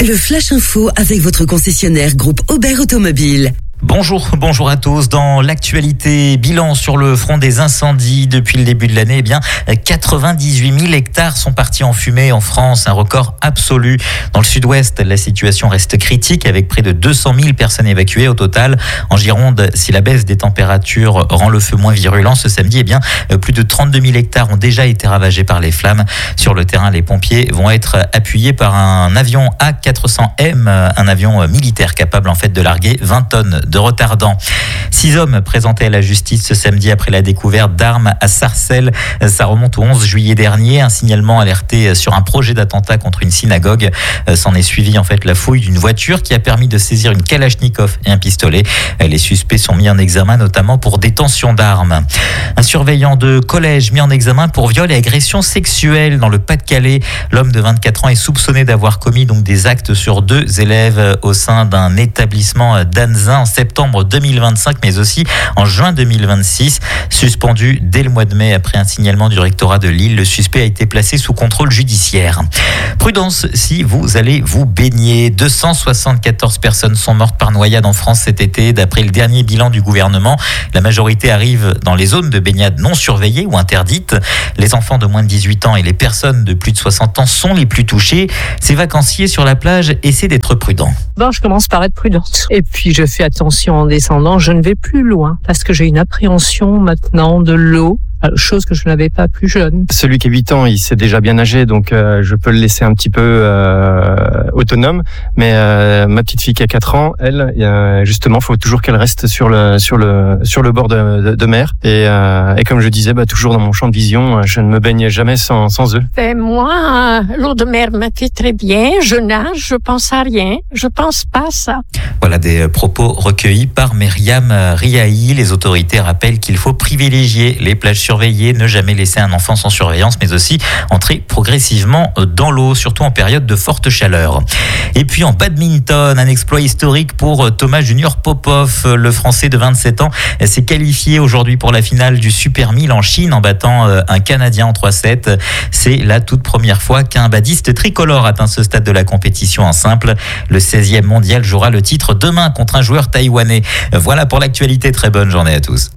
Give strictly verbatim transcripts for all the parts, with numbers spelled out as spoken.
Le Flash Info avec votre concessionnaire groupe Aubert Automobile. Bonjour, bonjour à tous. Dans l'actualité, bilan sur le front des incendies depuis le début de l'année, eh bien, quatre-vingt-dix-huit mille hectares sont partis en fumée en France, un record absolu. Dans le sud-ouest, la situation reste critique avec près de deux cent mille personnes évacuées au total. En Gironde, si la baisse des températures rend le feu moins virulent ce samedi, eh bien, plus de trente-deux mille hectares ont déjà été ravagés par les flammes. Sur le terrain, les pompiers vont être appuyés par un avion A quatre cents M, un avion militaire capable en fait de larguer vingt tonnes de retardant. Six hommes présentés à la justice ce samedi après la découverte d'armes à Sarcelles. Ça remonte au onze juillet dernier. Un signalement alerté sur un projet d'attentat contre une synagogue. S'en est suivi en fait la fouille d'une voiture qui a permis de saisir une Kalachnikov et un pistolet. Les suspects sont mis en examen notamment pour détention d'armes. Un surveillant de collège mis en examen pour viol et agression sexuelle dans le Pas-de-Calais. L'homme de vingt-quatre ans est soupçonné d'avoir commis donc des actes sur deux élèves au sein d'un établissement d'Anzin en septembre deux mille vingt-cinq, mais aussi en juin deux mille vingt-six. Suspendu dès le mois de mai après un signalement du rectorat de Lille, le suspect a été placé sous contrôle judiciaire. Prudence si vous allez vous baigner. deux cent soixante-quatorze personnes sont mortes par noyade en France cet été, d'après le dernier bilan du gouvernement. La majorité arrive dans les zones de baignade non surveillées ou interdites. Les enfants de moins de dix-huit ans et les personnes de plus de soixante ans sont les plus touchés. Ces vacanciers sur la plage essaient d'être prudents. Bon, je commence par être prudente. Et puis je fais attention en descendant. Je ne vais plus loin parce que j'ai une appréhension maintenant de l'eau. Chose que je n'avais pas plus jeune. Celui qui a huit ans, il sait déjà bien nager, donc euh, je peux le laisser un petit peu euh, autonome. Mais euh, ma petite fille qui a quatre ans, elle, euh, justement, faut toujours qu'elle reste sur le sur le sur le bord de, de, de mer. Et, euh, et comme je disais, bah, toujours dans mon champ de vision, je ne me baigne jamais sans sans eux. Et moi, l'eau de mer me fait très bien. Je nage, je pense à rien, je pense pas à ça. Voilà des propos recueillis par Myriam Riahi. Les autorités rappellent qu'il faut privilégier les plages surveiller, ne jamais laisser un enfant sans surveillance, mais aussi entrer progressivement dans l'eau, surtout en période de forte chaleur. Et puis en badminton, un exploit historique pour Thomas Junior Popov. Le Français de vingt-sept ans s'est qualifié aujourd'hui pour la finale du Super mille en Chine en battant un Canadien en trois sept. C'est la toute première fois qu'un badiste tricolore atteint ce stade de la compétition en simple. Le seizième mondial jouera le titre demain contre un joueur taïwanais. Voilà pour l'actualité. Très bonne journée à tous.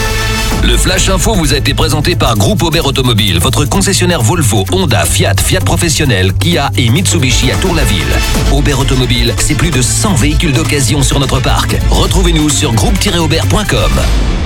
Le Flash Info vous a été présenté par Groupe Aubert Automobile, votre concessionnaire Volvo, Honda, Fiat, Fiat Professionnel, Kia et Mitsubishi à Tour-la-Ville. Aubert Automobile, c'est plus de cent véhicules d'occasion sur notre parc. Retrouvez-nous sur groupe tiret aubert point com.